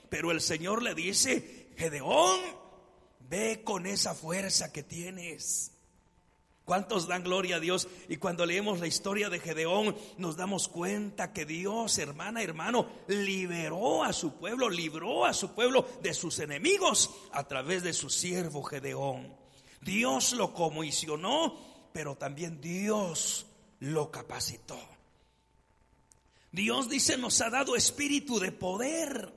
Pero el Señor le dice: Gedeón, ve con esa fuerza que tienes. ¿Cuántos dan gloria a Dios? Y cuando leemos la historia de Gedeón, nos damos cuenta que Dios, hermana, hermano, libró a su pueblo de sus enemigos a través de su siervo Gedeón. Dios lo comisionó, pero también Dios lo capacitó. Dios, dice, nos ha dado espíritu de poder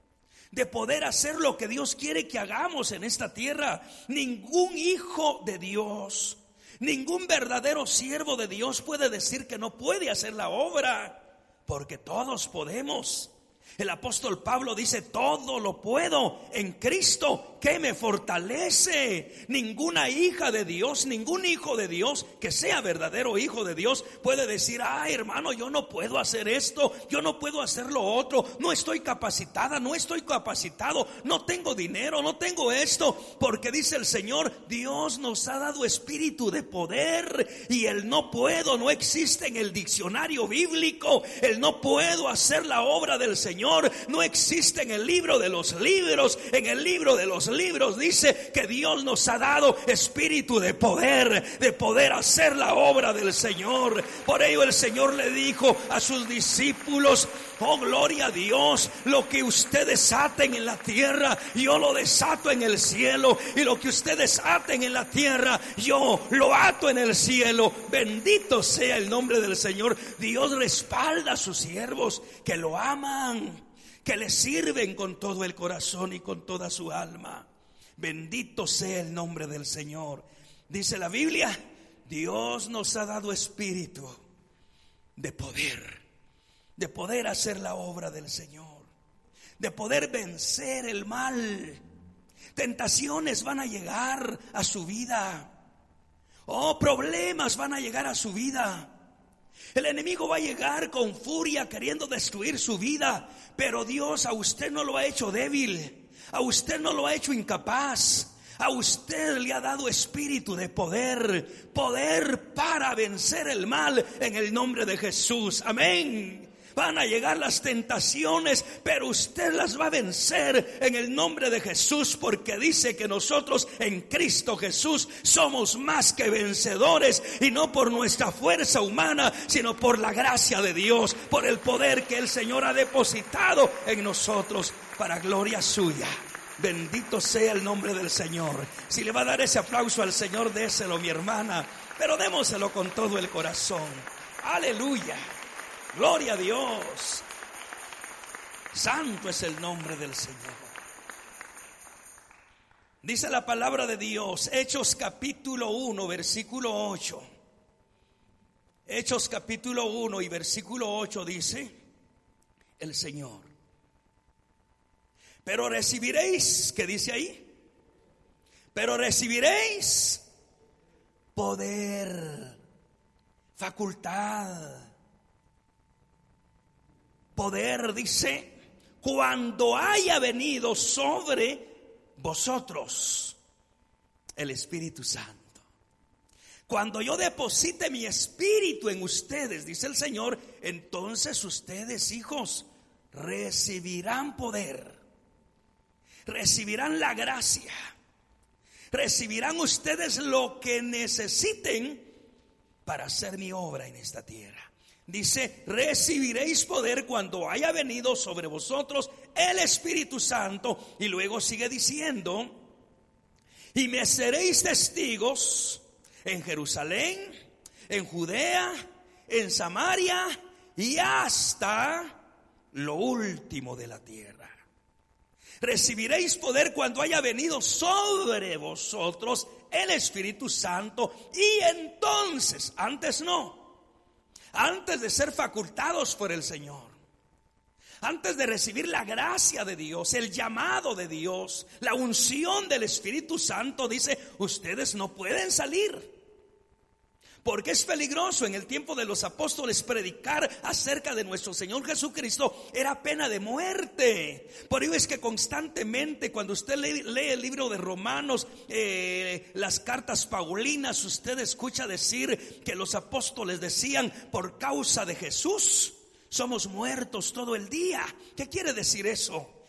hacer lo que Dios quiere que hagamos en esta tierra. Ningún hijo de Dios, ningún verdadero siervo de Dios puede decir que no puede hacer la obra, porque todos podemos. El apóstol Pablo dice: todo lo puedo en Cristo que me fortalece. Ninguna hija de Dios, ningún hijo de Dios que sea verdadero hijo de Dios puede decir: ay, hermano, yo no puedo hacer esto, yo no puedo hacer lo otro, no estoy capacitada, no estoy capacitado, no tengo dinero, no tengo esto. Porque dice el Señor: Dios nos ha dado espíritu de poder, y el no puedo no existe en el diccionario bíblico. El no puedo hacer la obra del Señor no existe en el libro de los libros. En el libro de los libros dice que Dios nos ha dado espíritu de poder hacer la obra del Señor. Por ello el Señor le dijo a sus discípulos: oh, gloria a Dios, lo que ustedes aten en la tierra, yo lo desato en el cielo, y lo que ustedes aten en la tierra, yo lo ato en el cielo. Bendito sea el nombre del Señor. Dios respalda a sus siervos que lo aman, que le sirven con todo el corazón y con toda su alma. Bendito sea el nombre del Señor. Dice la Biblia: Dios nos ha dado espíritu de poder hacer la obra del Señor, de poder vencer el mal. Tentaciones van a llegar a su vida. Oh, problemas van a llegar a su vida. El enemigo va a llegar con furia queriendo destruir su vida, pero Dios a usted no lo ha hecho débil, a usted no lo ha hecho incapaz. A usted le ha dado espíritu de poder para vencer el mal en el nombre de Jesús. Amén. Van a llegar las tentaciones, pero usted las va a vencer en el nombre de Jesús, porque dice que nosotros en Cristo Jesús somos más que vencedores, y no por nuestra fuerza humana, sino por la gracia de Dios, por el poder que el Señor ha depositado en nosotros para gloria suya. Bendito sea el nombre del Señor. Si le va a dar ese aplauso al Señor, déselo, mi hermana, pero démoselo con todo el corazón. Aleluya. Gloria a Dios. Santo es el nombre del Señor. Dice la palabra de Dios, Hechos capítulo 1, versículo 8. Hechos capítulo 1 y versículo 8 dice el Señor: pero recibiréis, ¿qué dice ahí? Pero recibiréis poder, facultad. Poder, dice, cuando haya venido sobre vosotros el Espíritu Santo. Cuando yo deposite mi espíritu en ustedes, dice el Señor, entonces ustedes, hijos, recibirán poder, recibirán la gracia, recibirán ustedes lo que necesiten para hacer mi obra en esta tierra. Dice: recibiréis poder cuando haya venido sobre vosotros el Espíritu Santo. Y luego sigue diciendo: y me seréis testigos en Jerusalén, en Judea, en Samaria y hasta lo último de la tierra. Recibiréis poder cuando haya venido sobre vosotros el Espíritu Santo. Y entonces, antes no. Antes de ser facultados por el Señor, antes de recibir la gracia de Dios, el llamado de Dios, la unción del Espíritu Santo, dice: ustedes no pueden salir. Porque es peligroso. En el tiempo de los apóstoles predicar acerca de nuestro Señor Jesucristo era pena de muerte. Por ello es que constantemente cuando usted lee el libro de Romanos, las cartas paulinas, usted escucha decir que los apóstoles decían: por causa de Jesús somos muertos todo el día. ¿Qué quiere decir eso?